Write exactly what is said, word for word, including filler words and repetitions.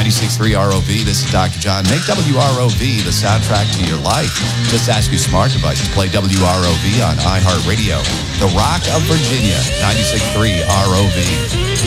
ninety-six point three R O V, this is Doctor John. Make W R O V the soundtrack to your life. Just ask your smart device to play W R O V on iHeartRadio. The Rock of Virginia, ninety-six point three R O V.